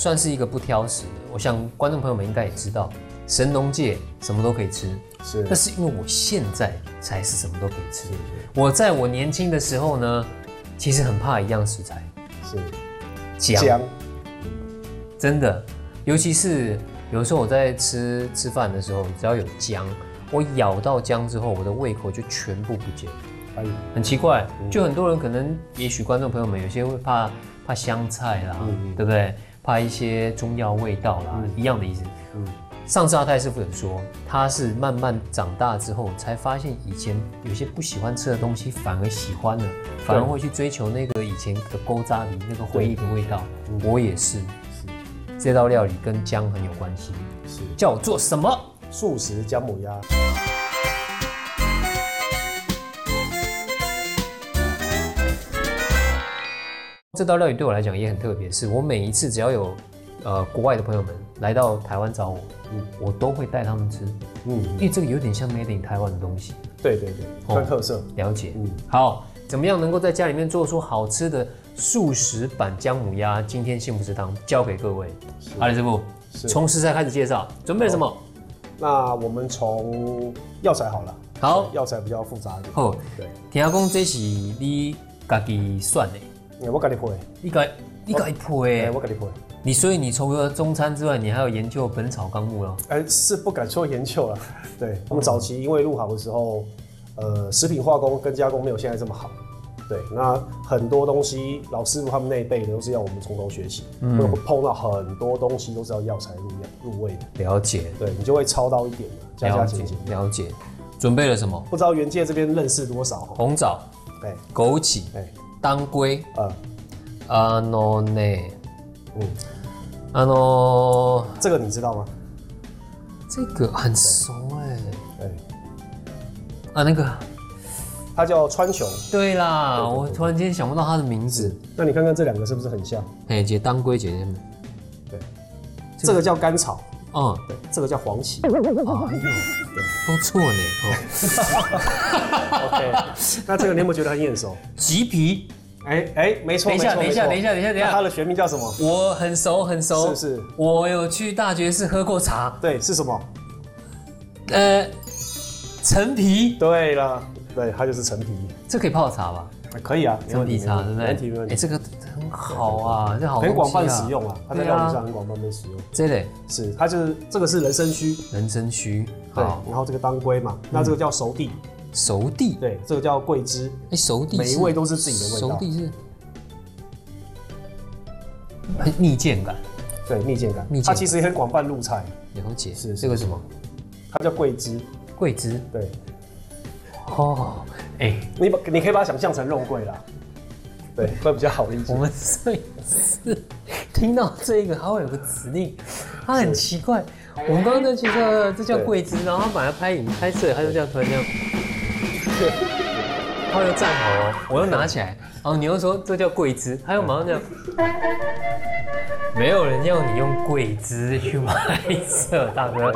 算是一个不挑食的。我想观众朋友们应该也知道，神农界什么都可以吃， 是。 但是因为我现在才是什么都可以吃。我在我年轻的时候呢，其实很怕一样食材， 是姜。真的，尤其是有时候我在吃饭的时候，只要有姜，我咬到姜之后，我的胃口就全部不见。很奇怪，就很多人可能，也许观众朋友们有些会怕香菜啦，对不对？怕一些中药味道啦，一样的意思。上次阿泰师傅有说，他是慢慢长大之后才发现，以前有些不喜欢吃的东西反而喜欢了，反而会去追求那个以前的勾扎里那个回忆的味道。我也是，这道料理跟姜很有关系，是叫做什么？ 素食姜母鸭。 这道料理对我来讲也很特别，是我每一次只要有国外的朋友们来到台湾找我，我都会带他们吃，因为这个有点像 Made in 台湾的东西。 对对对，算特色。 了解。好，怎么样能够在家里面做出好吃的素食版姜母鸭？今天幸福食堂交给各位。阿里师傅，从食材开始介绍，准备了什么？ 那我们从药材好了。 好， 药材比较复杂一点。 好，对，听讲这是你自己选的。 我给你配， 你自己配， 我给你配。 所以你除了中餐之外，你还有研究《本草纲目》咯？ 是不敢说研究了。对，我们早期因为入行的时候，食品化工跟加工没有现在这么好。对，那很多东西老师傅他们那一辈的都是要我们从头学起，会碰到很多东西都是要药材入味的。 了解。 对，你就会抄到一点的，加减减。 了解。准备了什么？ 不知道原界这边认识多少？ 红枣， 对， 枸杞，对，当归， 这个你知道吗？ 这个很熟那个， 它叫川穹。 对啦，我突然间想不到它的名字。 那你看看这两个是不是很像？ 姐当归姐姐们， 对，这个叫甘草。 对， 这个叫黄芪。 都错呢。 OK， 那这个你有没有觉得很眼熟？ 橘皮。 没错。等一下， 它的学名叫什么？ 我很熟。 是。 我有去大觉寺喝过茶。 对，是什么？ 陈皮。 对了，对，它就是陈皮。 这可以泡茶吧？ 可以啊， 陈皮茶，对不对？ 没问题。 这个很好啊，这好很广泛使用啊，它在料理上很广泛被使用。 这类是，它就是这个是人参须。对，然后这个当归嘛，那这个叫熟地。 熟地。 对，这个叫桂枝。 熟地。 每一味都是自己的味道。 熟地是很蜜饯感。 对，蜜饯感。它其实也很广泛入菜。 了解。 是这个什么？ 它叫桂枝。 桂枝。 对。你可以把它想象成肉桂啦。对，会比较好理解。 我们上一次听到这个，还会有个指令，它很奇怪。我们刚刚在介绍这叫桂枝，然后他把它拍摄，他就这样突然这样，他又站好哦，我又拿起来，然后你又说这叫桂枝，他又马上这样。没有人要你用桂枝去拍摄，大哥。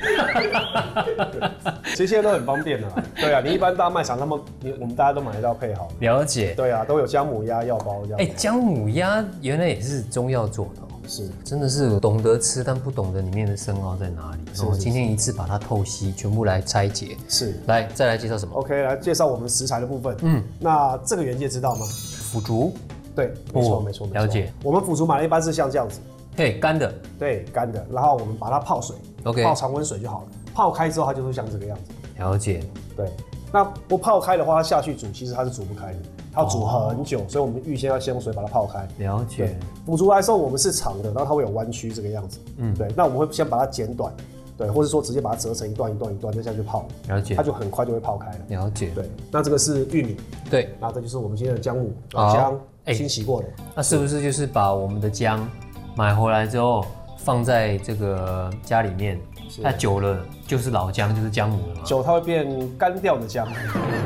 其实现在都很方便的。对啊，你一般大卖场我们大家都买得到配好。 了解。 对啊，都有姜母鸭药包这样。 姜母鸭原来也是中药做的。 是， 真的是懂得吃，但不懂得里面的深奥在哪里。我今天一次把它透析，全部来拆解。 是， 来再来介绍什么 ？OK， 来介绍我们食材的部分。那这个原界知道吗？ 腐竹。 对，没错。 了解。 我们腐竹买的一般是像这样子。 对，干的。 对，干的。然后我们把它泡水 ，OK， 泡常温水就好了。泡开之后，它就会像这个样子。 了解。 对，那不泡开的话，它下去煮，其实它是煮不开的，它要煮很久，所以我们预先要先用水把它泡开。 了解。 腐竹来说，我们是长的，然后它会有弯曲这个样子。对，那我们会先把它剪短，对，或者说直接把它折成一段一段一段再下去泡。 了解。 它就很快就会泡开了。 了解。 对，那这个是玉米。 对， 那这就是我们今天的姜母，姜清洗过的。 那是不是就是把我们的姜买回来之后放在这个家里面？它久了就是老姜，就是姜母了嘛。 久它会变干掉的姜。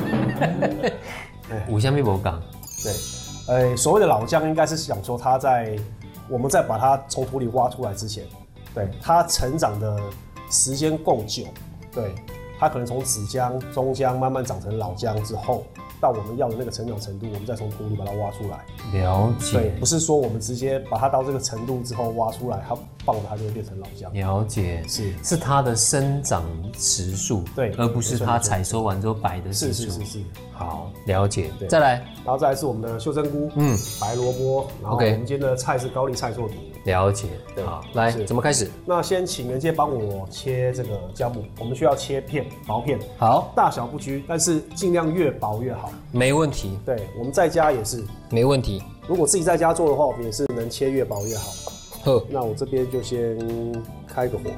五香面不讲。 对，所谓的老姜应该是想说它我们在把它从土里挖出来之前，对它成长的时间够久，对， 它可能从紫姜、中姜慢慢长成老姜之后，到我们要的那个成长程度，我们再从土里把它挖出来。 了解。 对，不是说我们直接把它到这个程度之后挖出来，它棒的它就会变成老姜。 了解，是它的生长时数， 对， 而不是它采收完之后摆的时数。 是。 好，了解。再来， 然后再来是我们的秀珍菇，白萝卜，然后我们今天的菜是高丽菜做底。 了解，好，来怎么开始？ 那先请袁介帮我切这个姜母，我们需要切片，薄片， 好， 大小不拘，但是尽量越薄越好。 没问题。 对，我们在家也是没问题。 如果自己在家做的话，我们也是能切越薄越好。 呵， 那我这边就先开个火。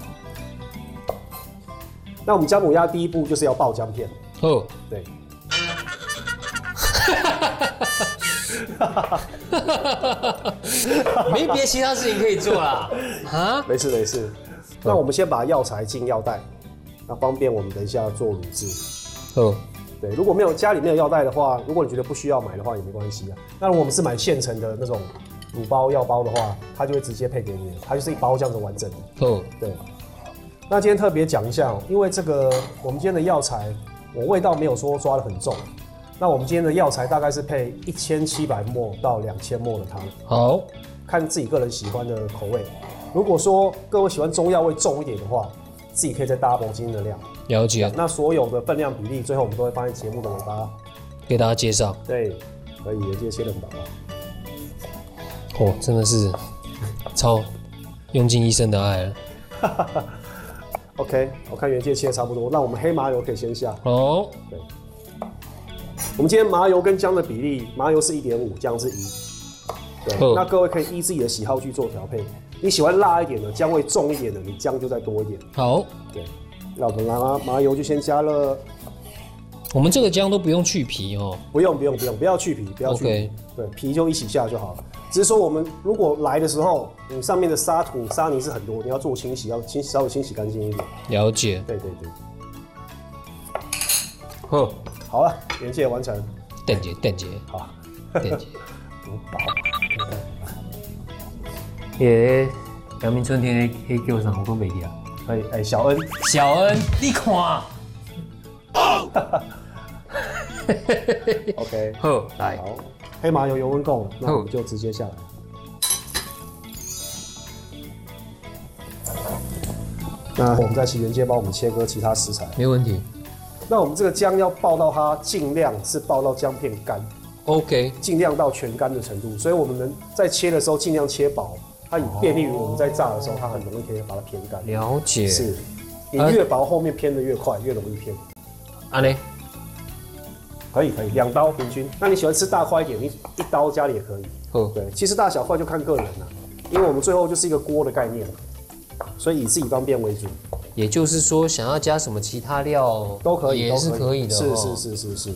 那我们姜母鸭第一步就是要爆姜片。 呵， 对。 没别其他事情可以做啦。啊， 没事。那我们先把药材进药袋，那方便我们等一下做卤制。对，如果家里没有药袋的话，如果你觉得不需要买的话也没关系啊。那如果我们是买现成的那种卤包、药包的话，它就会直接配给你，它就是一包这样子完整的。对。那今天特别讲一下因为这个我们今天的药材，我味道没有说抓得很重。那我们今天的药材大概是配1700ml到2000ml的汤， 好， 看自己个人喜欢的口味。如果说各位喜欢中药味重一点的话，自己可以再 double 今天的量。 了解。 那所有的分量比例，最后我们都会放在节目的尾巴给大家介绍。 对，可以，直接切得很薄。 哦，真的是超用尽一生的爱了。 OK， 我看原介切的差不多，那我们黑麻油可以先下。 哦， 对。我们今天麻油跟姜的比例，麻油是1.5，姜是1。对，那各位可以依自己的喜好去做调配。你喜欢辣一点的，姜味重一点的，你姜就再多一点。 好， 对。那我们麻油就先加了。 我们这个姜都不用去皮哦。 不用，不要去皮，不要去皮。Okay. 对，皮就一起下就好了。只是说我们如果来的时候，你上面的沙土、沙泥是很多，你要做清洗，稍微清洗干净一点。 了解。 对。好了，原介完成。 电解。 好。 电解。多薄。阳明春天的叫啥？我讲袂记啊。 小恩， 你看。 OK， 好，来， 好，黑麻油油温够了，那我们就直接下来。那我们再请原介帮我们切割其他食材， 没问题。 那我们这个姜要爆到它尽量是爆到姜片干 ，OK， 尽量到全干的程度，所以我们能在切的时候尽量切薄，它以便利于我们在炸的时候，它很容易可以把它偏干。 了解， 是，你越薄后面偏的越快，越容易偏。 安呢？ 可以，2刀平均。那你喜欢吃大块一点，你1刀家里也可以。对，其实大小块就看个人了，因为我们最后就是一个锅的概念，所以以自己方便为主。 也就是说，想要加什么其他料都可以， 也是可以的。 是。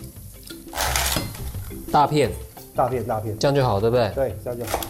大片， 这样就好，对不对？ 对，这样就好。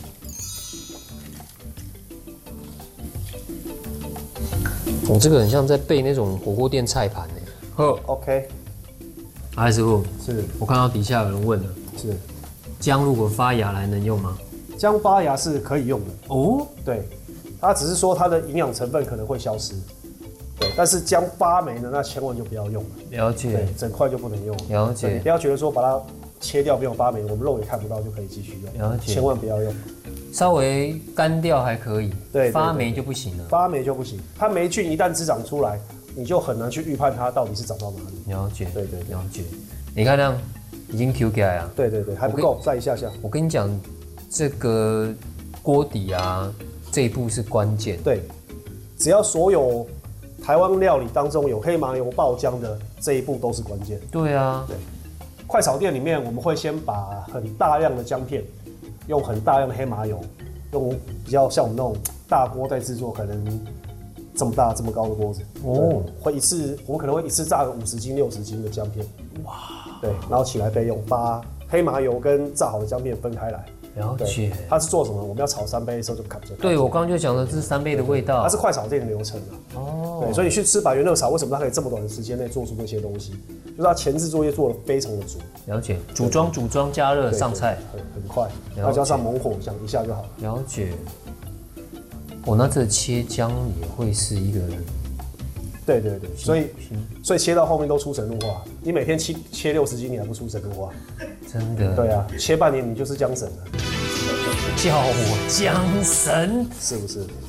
我这个很像在背那种火锅店菜盘呢。 好 ，OK。 阿师傅， 是我看到底下有人问了， 是姜如果发芽来能用吗？ 姜发芽是可以用的哦。 对，它只是说它的营养成分可能会消失。对，但是姜发霉呢，那千万就不要用了。 了解。 对，整块就不能用。 了解。 你不要觉得说把它切掉没有发霉，我们肉也看不到就可以继续用。 了解。 千万不要用。 稍微干掉还可以， 对， 发霉就不行了。 发霉就不行，它霉菌一旦滋长出来，你就很难去预判它到底是长到哪里。 了解， 对， 了解。你看这样已经 Q 起来了。 对，还不够，再一下。 我跟你讲，这个锅底啊，这一步是关键。 对，只要所有台湾料理当中有黑麻油爆姜的这一步都是关键。 对啊， 对。快炒店里面我们会先把很大量的姜片。用很大量的黑麻油，用比较像我们那种大锅在制作，可能这么大这么高的锅子哦，会我们可能会一次炸个50斤60斤的姜片，哇，对，然后起来备用，把黑麻油跟炸好的姜片分开来。 了解， 它是做什么？我们要炒3杯的时候就砍。 对，我刚刚就讲的是3杯的味道， 它是快炒店的流程啊。哦，对，所以你去吃百元热炒，为什么它可以这么短的时间内做出这些东西？就是它前置作业做得非常的足。 了解，组装加热上菜， 很快，然后加上猛火，想一下就好。 了解。那这切姜也会是一个对对对，所以切到后面都出神入化。你每天切60斤，你还不出神入化？ 真的。 对啊，切半年你就是江神了。 叫我江神， 是不是？